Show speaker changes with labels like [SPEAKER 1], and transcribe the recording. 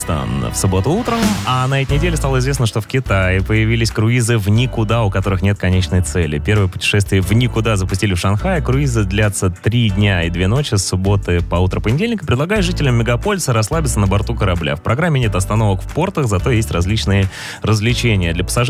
[SPEAKER 1] в субботу утром, а на этой неделе стало известно, что в Китае появились круизы в никуда, у которых нет конечной цели. Первое путешествие в никуда запустили в Шанхае. Круизы длятся 3 дня и 2 ночи с субботы по утро понедельника. Предлагаю жителям мегаполиса расслабиться на борту корабля. В программе нет остановок в портах, зато есть различные развлечения для пассажиров.